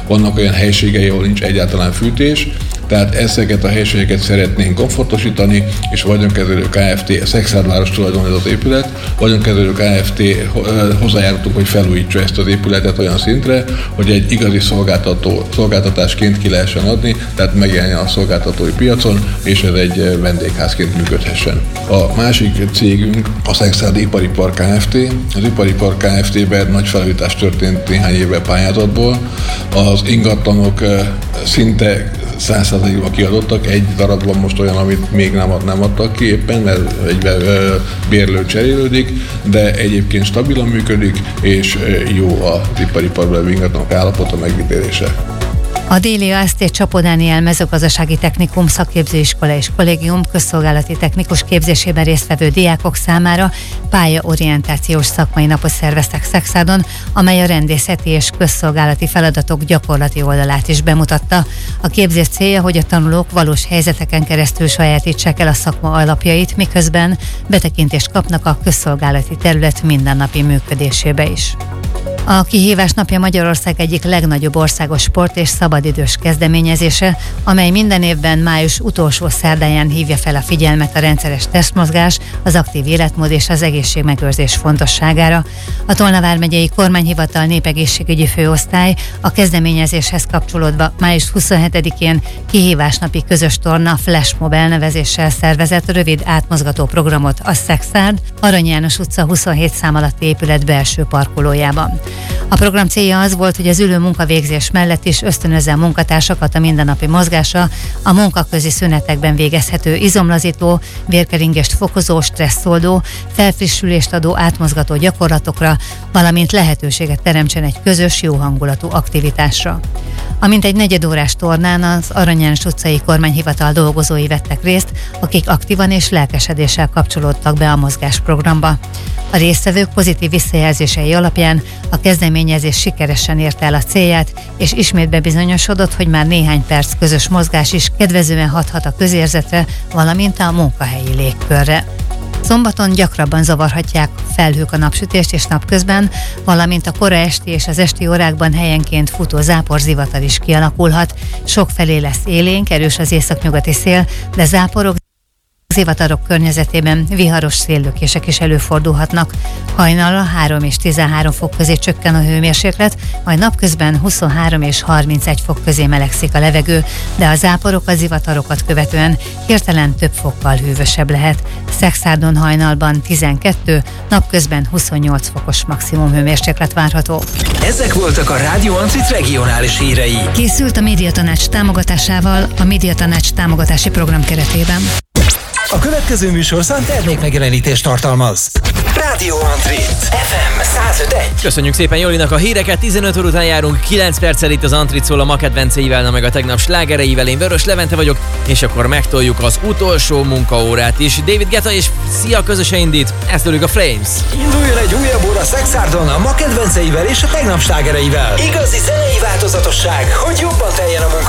vannak olyan helységei, ahol nincs egyáltalán fűtés, tehát ezeket a helységeket szeretnénk komfortosítani, és Vagyonkezelő Kft. A Szekszárd tulajdon ez az épület, Vagyonkezelő Kft. Hozzájárultunk, hogy felújítsa ezt az épületet olyan szintre, hogy egy igazi szolgáltatásként ki lehessen adni, tehát megjelenjen a szolgáltatói piacon, és ez egy vendégházként működhessen. A másik cégünk a Szekszárdi Ipari Park Kft. Az Ipari Park Kft.-ben nagy felújítás történt néhány évvel pályázatból. Az ingatlanok szinte 100%-ban kiadottak, egy darab van most olyan, amit még nem adtak ki éppen, mert egy bérlő cserélődik, de egyébként stabilan működik, és jó az ipari parkban ingatlanok állapota, megítélése. A Déli AST Csapó Dániel mezőgazdasági technikum szakképzőiskola és kollégium közszolgálati technikus képzésében résztvevő diákok számára pályaorientációs szakmai napot szerveztek Szekszárdon, amely a rendészeti és közszolgálati feladatok gyakorlati oldalát is bemutatta. A képzés célja, hogy a tanulók valós helyzeteken keresztül sajátítsák el a szakma alapjait, miközben betekintést kapnak a közszolgálati terület mindennapi működésébe is. A Kihívás napja Magyarország egyik legnagyobb országos sport- és szabadidős kezdeményezése, amely minden évben május utolsó szerdáján hívja fel a figyelmet a rendszeres testmozgás, az aktív életmód és az egészségmegőrzés fontosságára. A Tolna vármegyei kormányhivatal népegészségügyi főosztály a kezdeményezéshez kapcsolódva május 27-én Kihívásnapi közös torna flashmob elnevezéssel szervezett rövid átmozgató programot a Szekszárd Arany János utca 27 szám alatti épület belső parkolójában. A program célja az volt, hogy az ülő munkavégzés mellett is ösztönözze a munkatársakat a mindennapi mozgásra, a munkaközi szünetekben végezhető izomlazító, vérkeringést fokozó, stresszoldó, felfrissülést adó átmozgató gyakorlatokra, valamint lehetőséget teremtsen egy közös, jó hangulatú aktivitásra. A mintegy negyedórás tornán az Arany János utcai kormányhivatal dolgozói vettek részt, akik aktívan és lelkesedéssel kapcsolódtak be a mozgásprogramba. A résztvevők pozitív visszajelzései alapján a kezdeményezés sikeresen érte el a célját, és ismét bebizonyosodott, hogy már néhány perc közös mozgás is kedvezően hathat a közérzetre, valamint a munkahelyi légkörre. Szombaton gyakrabban zavarhatják felhők a napsütést és napközben, valamint a kora esti és az esti órákban helyenként futó záporzivatar is kialakulhat. Sokfelé lesz élénk, erős az északnyugati szél, de záporok, zivatarok környezetében viharos széllökések is előfordulhatnak. Hajnalra 3 és 13 fok közé csökken a hőmérséklet, majd napközben 23 és 31 fok közé melegszik a levegő, de a záporok a zivatarokat követően hirtelen több fokkal hűvösebb lehet. Szekszárdon hajnalban 12, napközben 28 fokos maximum hőmérséklet várható. Ezek voltak a Rádió Ancit regionális hírei. Készült a Médiatanács támogatásával a Médiatanács támogatási program keretében. A következő műsorszám termékmegjelenítést tartalmaz. Rádió Antrit FM 105.1. Köszönjük szépen Jolinak a híreket, 15 óra után járunk, 9 perccel itt az Antrit szól a ma kedvenceivel, na meg a tegnap slágereivel. Én Vörös Levente vagyok, és akkor megtoljuk az utolsó munkaórát is. David Guetta és Sia közösen indít, ezt tőlük a Flames. Induljon egy újabb óra Szekszárdon a ma kedvenceivel és a tegnap slágereivel. Igazi zenei változatosság, hogy jobban teljen a munka.